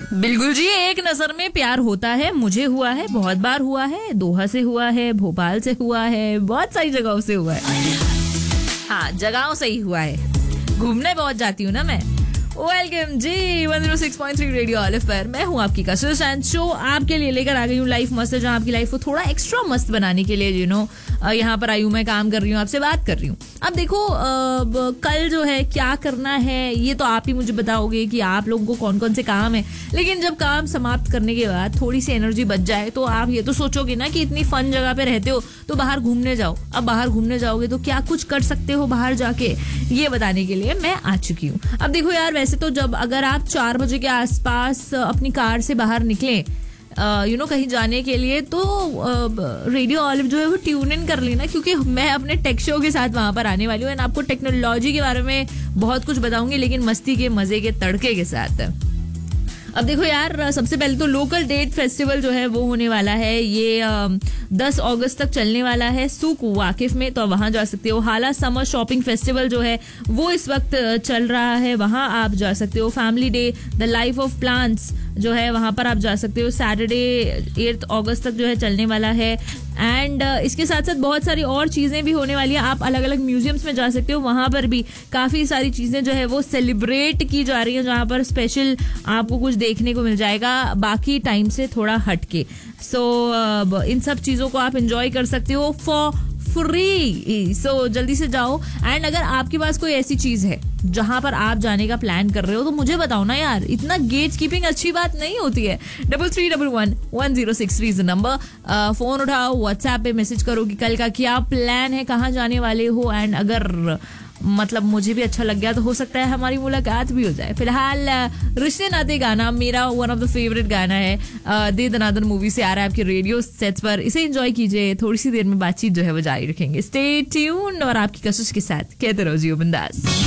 बिल्कुल जी, एक नजर में प्यार होता है, मुझे हुआ है, बहुत बार हुआ है, दोहा से हुआ है, भोपाल से हुआ है, बहुत सारी जगहों से हुआ है। हाँ, जगहों से ही हुआ है, घूमने बहुत जाती हूँ ना मैं। वेलकम जी 106.3 रेडियो ऑलिव पर मैं हूँ आपकी कशिश एंड शो आपके लिए लेकर आ गई हूँ लाइफ मस्त है, जहाँ आपकी लाइफ को थोड़ा एक्स्ट्रा मस्त बनाने के लिए यहाँ पर आई हूँ, मैं काम कर रही हूँ, आपसे बात कर रही हूँ। अब देखो कल जो है क्या करना है ये तो आप ही मुझे बताओगे कि आप लोगों को कौन कौन से काम है, लेकिन जब काम समाप्त करने के बाद थोड़ी सी एनर्जी बच जाए तो आप ये तो सोचोगे ना कि इतनी फन जगह पे रहते हो तो बाहर घूमने जाओ। अब बाहर घूमने जाओगे तो क्या कुछ कर सकते हो बाहर जाके, ये बताने के लिए मैं आ चुकी हूँ। अब देखो यार, वैसे तो जब अगर आप 4 बजे के आसपास अपनी कार से बाहर निकलें कहीं जाने के लिए तो रेडियो ऑलिव जो है वो ट्यून इन कर लेना, क्योंकि मैं अपने टेक शो के साथ वहां पर आने वाली हूँ एंड आपको टेक्नोलॉजी के बारे में बहुत कुछ बताऊंगी, लेकिन मस्ती के मजे के तड़के के साथ। अब देखो यार, सबसे पहले तो लोकल डेट फेस्टिवल जो है वो होने वाला है, ये 10 अगस्त तक चलने वाला है सूक वाकिफ में, तो वहां जा सकते हो। हाला समर शॉपिंग फेस्टिवल जो है वो इस वक्त चल रहा है, वहां आप जा सकते हो। Family day the life of plants जो है वहां पर आप जा सकते हो, सैटरडे 8 अगस्त तक जो है चलने वाला है। एंड इसके साथ साथ बहुत सारी और चीजें भी होने वाली हैं, आप अलग अलग म्यूजियम्स में जा सकते हो, वहां पर भी काफी सारी चीजें जो है वो सेलिब्रेट की जा रही है, जहां पर स्पेशल आपको कुछ देखने को मिल जाएगा बाकी टाइम से थोड़ा हटके। सो इन सब चीजों को आप एंजॉय कर सकते हो फॉर फ्री। सो जल्दी से जाओ एंड अगर आपके पास कोई ऐसी चीज है जहां पर आप जाने का प्लान कर रहे हो तो मुझे बताओ ना यार, इतना गेट कीपिंग अच्छी बात नहीं होती है। 33111063 नंबर, फोन उठाओ, व्हाट्सएप पे मैसेज करो कि कल का क्या प्लान है, कहाँ जाने वाले हो, एंड अगर मतलब मुझे भी अच्छा लग गया तो हो सकता है हमारी मुलाकात भी हो जाए। फिलहाल रिश्ते नाते गाना मेरा वन ऑफ द फेवरेट गाना है, दे दनादन मूवी से आ रहा है आपके रेडियो सेट्स पर, इसे एंजॉय कीजिए। थोड़ी सी देर में बातचीत जो है वो जारी रखेंगे, स्टे ट्यून्ड और आपकी कशिश के साथ कहते रहो जियो बिंदास।